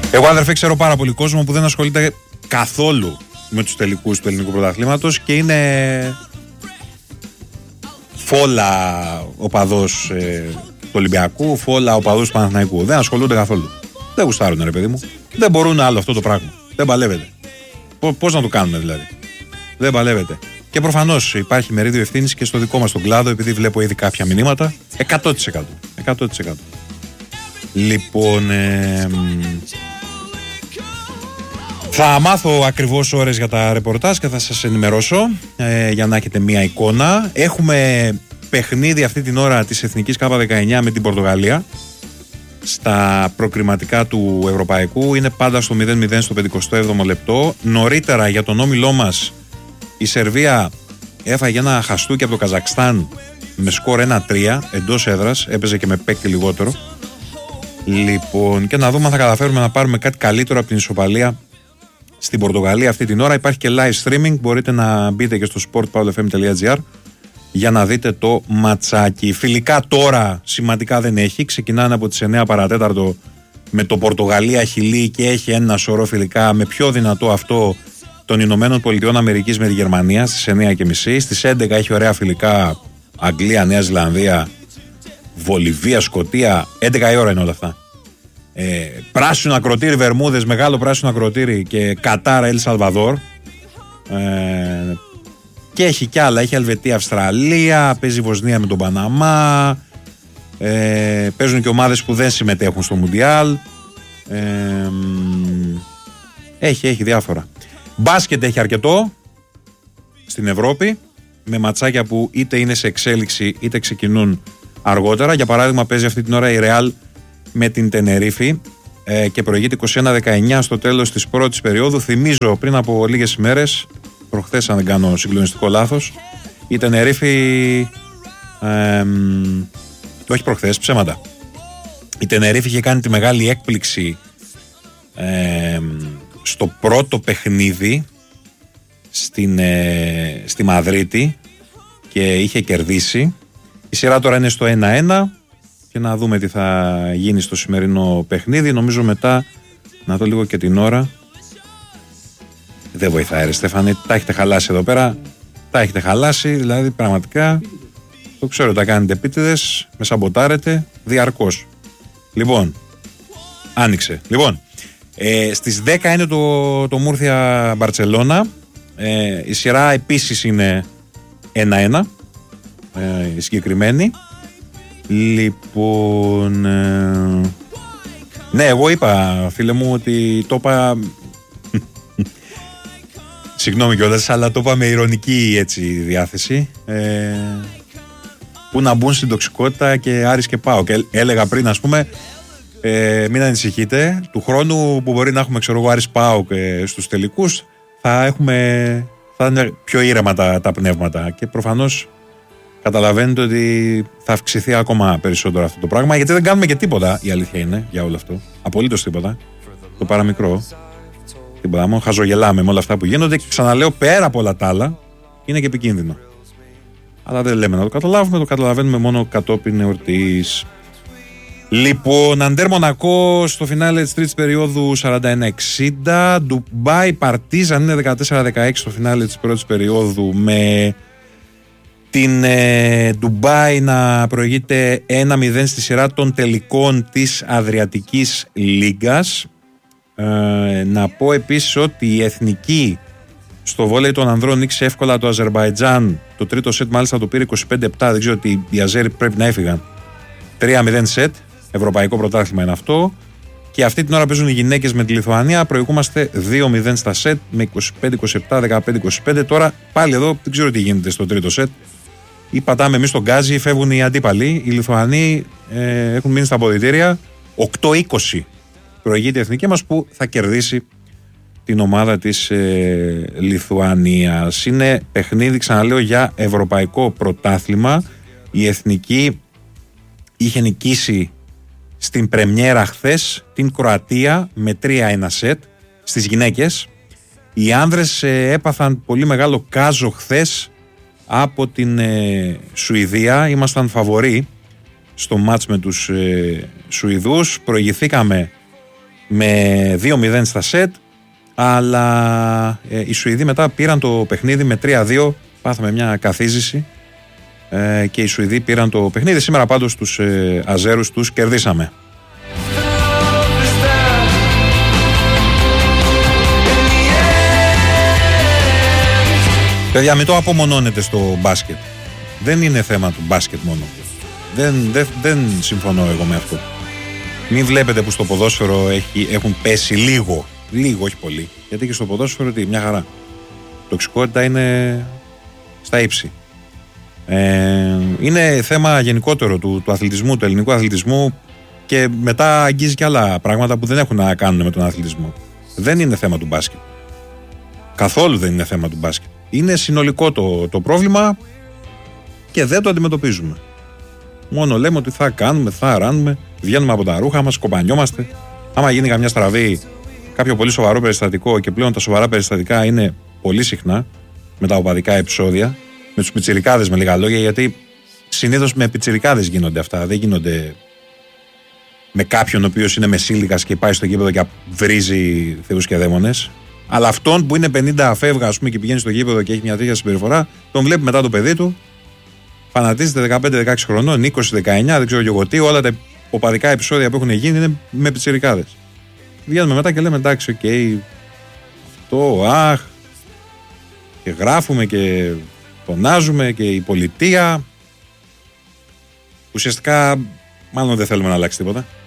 Εγώ, αδερφέ, ξέρω πάρα πολύ κόσμο που δεν ασχολείται καθόλου με τους τελικούς του ελληνικού πρωταθλήματος και είναι φόλα οπαδός του Ολυμπιακού, φόλα οπαδός του Παναθηναϊκού. Δεν ασχολούνται καθόλου. Δεν γουστάρουν, ρε παιδί μου. Δεν μπορούν άλλο αυτό το πράγμα. Δεν παλεύεται. Πώς να το κάνουμε δηλαδή. Δεν παλεύεται. Και προφανώς υπάρχει μερίδιο ευθύνης και στο δικό μας τον κλάδο, επειδή βλέπω ήδη κάποια μηνύματα. 100%. 100%. Λοιπόν, θα μάθω ακριβώς ώρες για τα ρεπορτάζ και θα σας ενημερώσω για να έχετε μία εικόνα. Έχουμε παιχνίδι αυτή την ώρα της Εθνικής K19 με την Πορτογαλία στα προκριματικά του Ευρωπαϊκού. Είναι πάντα στο 0-0 στο 57ο λεπτό. Νωρίτερα για τον όμιλό μας η Σερβία έφαγε ένα χαστούκι από το Καζακστάν με σκορ 1-3 εντός έδρας, έπαιζε και με παίκτη λιγότερο. Λοιπόν, και να δούμε αν θα καταφέρουμε να πάρουμε κάτι καλύτερο από την ισοπαλία στην Πορτογαλία αυτή την ώρα. Υπάρχει και live streaming, μπορείτε να μπείτε και στο sportpavlefm.gr για να δείτε το ματσάκι. Φιλικά τώρα σημαντικά δεν έχει, ξεκινάνε από τις 9 παρατέταρτο με το Πορτογαλία-Χιλή και έχει ένα σωρό φιλικά, με πιο δυνατό αυτό των Ηνωμένων Πολιτειών Αμερικής με τη Γερμανία στις 9.30. Στις 11 έχει ωραία φιλικά Αγγλία, Νέα Ζηλανδία, Βολιβία, Σκωτία. 11 η ώρα είναι όλα αυτά. Πράσινο ακροτήρι Βερμούδες, μεγάλο πράσινο ακροτήρι και Κατάρα Ελ Σαλβαδόρ. Και έχει κι άλλα. Έχει Ελβετία, Αυστραλία, παίζει Βοσνία με τον Παναμά. Παίζουν και ομάδες που δεν συμμετέχουν στο Μουντιάλ. Έχει διάφορα. Μπάσκετ έχει αρκετό στην Ευρώπη, με ματσάκια που είτε είναι σε εξέλιξη είτε ξεκινούν αργότερα. Για παράδειγμα, παίζει αυτή την ώρα η Ρεάλ με την Τενερίφη και προηγείται 21-19 στο τέλος της πρώτης περίοδου. Θυμίζω, πριν από λίγες ημέρες, προχθές αν δεν κάνω συγκλονιστικό λάθος, η Τενερίφη, όχι προχθές, ψέματα, η Τενερίφη είχε κάνει τη μεγάλη έκπληξη στο πρώτο παιχνίδι στη Μαδρίτη και είχε κερδίσει. Η σειρά τώρα είναι στο 1-1 και να δούμε τι θα γίνει στο σημερινό παιχνίδι. Νομίζω μετά, να δω λίγο και την ώρα. Δεν βοηθάει ρε Στέφανε, τα έχετε χαλάσει εδώ πέρα. Τα έχετε χαλάσει, δηλαδή πραγματικά. Το ξέρω, τα κάνετε επίτηδες, με σαμποτάρετε διαρκώς. Λοιπόν, άνοιξε. Λοιπόν, στις 10 είναι το Μούρθια Μπαρτσελώνα. Η σειρά επίσης είναι 1-1, η συγκεκριμένη. Λοιπόν, ναι, εγώ είπα, φίλε μου, ότι το είπα. Συγγνώμη κιόλας, αλλά το είπα με ειρωνική έτσι διάθεση. Που να μπουν στην τοξικότητα και Άρης και ΠΑΟΚ. Και έλεγα πριν, ας πούμε, μην ανησυχείτε. Του χρόνου που μπορεί να έχουμε, ξέρω εγώ, Άρης ΠΑΟΚ στους τελικούς, θα είναι πιο ήρεμα τα πνεύματα. Και προφανώς καταλαβαίνετε ότι θα αυξηθεί ακόμα περισσότερο αυτό το πράγμα, γιατί δεν κάνουμε και τίποτα, η αλήθεια είναι, για όλο αυτό. Απολύτως τίποτα. Το παραμικρό. Τίποτα. Μόνο χαζογελάμε με όλα αυτά που γίνονται. Και ξαναλέω, πέρα από όλα τα άλλα, είναι και επικίνδυνο. Αλλά δεν λέμε να το καταλάβουμε, το καταλαβαίνουμε μόνο κατόπιν εορτής. Λοιπόν, Αντέρ Μονακό στο φινάλε της τρίτης περίοδου 41-60. Ντουμπάι Παρτίζαν είναι 14-16 στο φινάλε της πρώτης περίοδου, με την Ντουμπάι να προηγείται 1-0 στη σειρά των τελικών της Αδριατικής Λίγκας. Να πω επίσης ότι η Εθνική στο βόλεϊ των ανδρών νίκησε εύκολα το Αζερμπαϊτζάν. Το τρίτο σετ μάλιστα το πήρε 25-7. Δεν ξέρω ότι οι Αζέροι πρέπει να έφυγαν. 3-0 σετ. Ευρωπαϊκό πρωτάθλημα είναι αυτό. Και αυτή την ώρα παίζουν οι γυναίκες με τη Λιθουανία. Προηγούμαστε 2-0 στα σετ με 25-27, 15-25. Τώρα πάλι εδώ δεν ξέρω τι γίνεται στο τρίτο σετ. Ή πατάμε εμείς τον γκάζι, φεύγουν οι αντίπαλοι. Οι Λιθουανοί έχουν μείνει στα αποδυτήρια. 8-20 προηγείται η εθνική μας, που θα κερδίσει την ομάδα της Λιθουανίας. Είναι παιχνίδι, ξαναλέω, για ευρωπαϊκό πρωτάθλημα. Η εθνική είχε νικήσει στην πρεμιέρα χθες την Κροατία με 3-1 σετ στις γυναίκες. Οι άνδρες έπαθαν πολύ μεγάλο κάζο χθες από την Σουηδία. Ήμασταν φαβοροί στο μάτς με τους Σουηδούς. Προηγηθήκαμε με 2-0 στα σετ, αλλά οι Σουηδοί μετά πήραν το παιχνίδι με 3-2, πάθαμε μια καθίζηση και οι Σουηδοί πήραν το παιχνίδι. Σήμερα πάντως τους Αζέρους τους κερδίσαμε. Παιδιά, μην το απομονώνετε στο μπάσκετ. Δεν είναι θέμα του μπάσκετ μόνο. Δεν συμφωνώ εγώ με αυτό. Μην βλέπετε που στο ποδόσφαιρο έχουν πέσει λίγο, όχι πολύ. Γιατί και στο ποδόσφαιρο μια χαρά. Τοξικότητα είναι στα ύψη. Είναι θέμα γενικότερο του αθλητισμού, του ελληνικού αθλητισμού, και μετά αγγίζει και άλλα πράγματα που δεν έχουν να κάνουν με τον αθλητισμό. Δεν είναι θέμα του μπάσκετ. Καθόλου δεν είναι θέμα του μπάσκετ. Είναι συνολικό το πρόβλημα και δεν το αντιμετωπίζουμε. Μόνο λέμε ότι θα κάνουμε, θα ράνουμε, βγαίνουμε από τα ρούχα μας, κομπανιόμαστε. Άμα γίνει καμιά στραβή, κάποιο πολύ σοβαρό περιστατικό, και πλέον τα σοβαρά περιστατικά είναι πολύ συχνά με τα οπαδικά επεισόδια, με τους πιτσιρικάδες, με λίγα λόγια, γιατί συνήθως με πιτσιρικάδες γίνονται αυτά. Δεν γίνονται με κάποιον ο οποίος είναι μεσήλικας και πάει στο γήπεδο και βρίζει θεούς και δαίμονες. Αλλά αυτόν που είναι 50 φεύγα, ας πούμε, και πηγαίνει στο γήπεδο και έχει μια τέτοια συμπεριφορά, τον βλέπει μετά το παιδί του, φανατίζεται 15-16 χρονών, 20-19, δεν ξέρω εγώ τι, όλα τα οπαδικά επεισόδια που έχουν γίνει είναι με πιτσιρικάδες. Βγαίνουμε μετά και λέμε εντάξει, οκ, αυτό, αχ, και γράφουμε και φωνάζουμε και η πολιτεία. Ουσιαστικά, μάλλον δεν θέλουμε να αλλάξει τίποτα.